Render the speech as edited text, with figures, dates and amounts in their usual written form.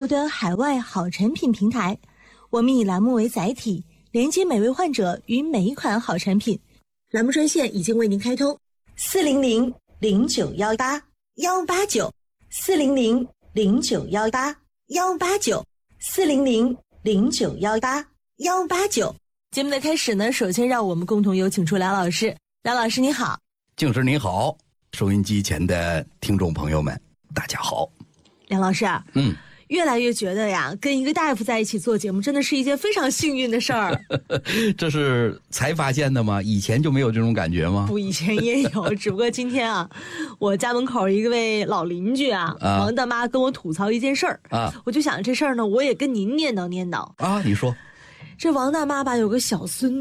的海外好产品平台。我们以栏目为载体，连接每位患者与每一款好产品。栏目专线已经为您开通，400-918-189，400-918-189。节目的开始呢，首先让我们共同有请出梁老师。梁老师你好。 静师你好，收音机前的听众朋友们大家好。 梁老师啊，越来越觉得呀，跟一个大夫在一起做节目真的是一件非常幸运的事儿。 这是才发现的吗？以前就没有这种感觉吗？ 不，以前也有，只不过今天啊，我家门口一位老邻居王大妈跟我吐槽一件事儿我就想这事儿呢，我也跟您念叨念叨啊。你说， 这王大妈吧有个小孙